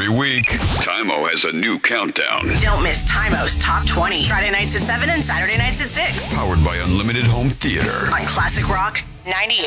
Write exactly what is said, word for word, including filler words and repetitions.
Every week, Tymo has a new countdown. Don't miss Tymo's Top twenty. Friday nights at seven and Saturday nights at six. Powered by Unlimited Home Theater. On Classic Rock ninety-eight.